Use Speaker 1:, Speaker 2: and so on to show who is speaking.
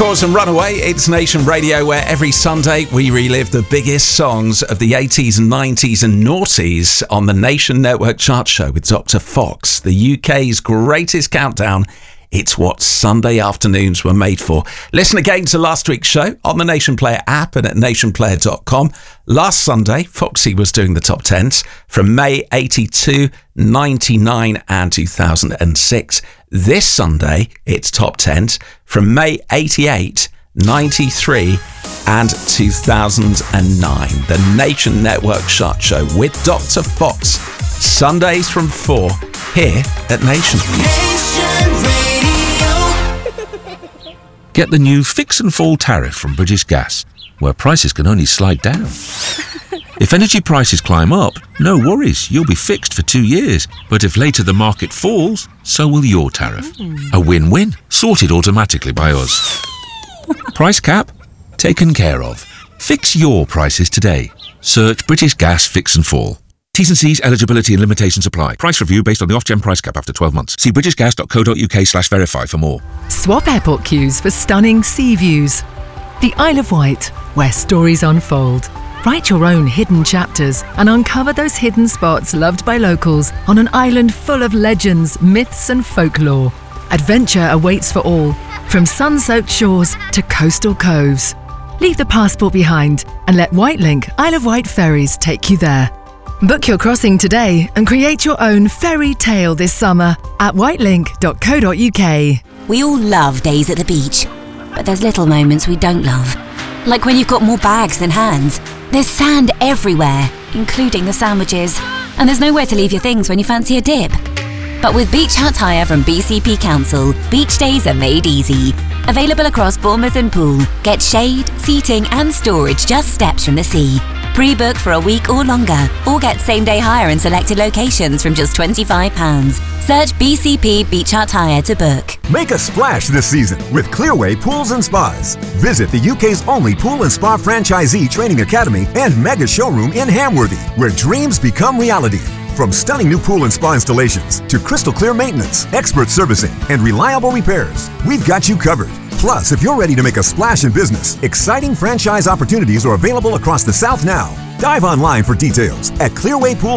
Speaker 1: Chorus and Runaway, it's Nation Radio, where every Sunday we relive the biggest songs of the 80s and 90s and noughties on the Nation Network Chart Show with Dr. Fox, the UK's greatest countdown. It's what Sunday afternoons were made for. Listen again to last week's show on the Nation Player app and at nationplayer.com. Last Sunday, Foxy was doing the top 10s from May 82, 99 and 2006. This Sunday, it's top 10s from May 88, 93 and 2009. The Nation Network Chart Show with Dr. Fox. Sundays from 4 here at Nation.
Speaker 2: Get the new Fix and Fall tariff from British Gas, where prices can only slide down. If energy prices climb up, no worries, you'll be fixed for 2 years. But if later the market falls, so will your tariff. A win-win, sorted automatically by us. Price cap? Taken care of. Fix your prices today. Search British Gas Fix and Fall. T's and C's, eligibility and limitations apply. Price review based on the Ofgem price cap after 12 months. See britishgas.co.uk/verify for more.
Speaker 3: Swap airport queues for stunning sea views. The Isle of Wight, where stories unfold. Write your own hidden chapters and uncover those hidden spots loved by locals on an island full of legends, myths and folklore. Adventure awaits for all, from sun-soaked shores to coastal coves. Leave the passport behind and let Whitelink Isle of Wight ferries take you there. Book your crossing today and create your own fairy tale this summer at whitelink.co.uk.
Speaker 4: We all love days at the beach, but there's little moments we don't love. Like when you've got more bags than hands. There's sand everywhere, including the sandwiches. And there's nowhere to leave your things when you fancy a dip. But with Beach Hut Hire from BCP Council, beach days are made easy. Available across Bournemouth and Poole. Get shade, seating and storage just steps from the sea. Pre-book for a week or longer, or get same-day hire in selected locations from just £25. Search BCP Beach Hut Hire to book.
Speaker 5: Make a splash this season with Clearway Pools and Spas. Visit the UK's only pool and spa franchisee training academy and mega showroom in Hamworthy, where dreams become reality. From stunning new pool and spa installations to crystal clear maintenance, expert servicing, and reliable repairs, we've got you covered. Plus, if you're ready to make a splash in business, exciting franchise opportunities are available across the South now. Dive online for details at Clearway Pools.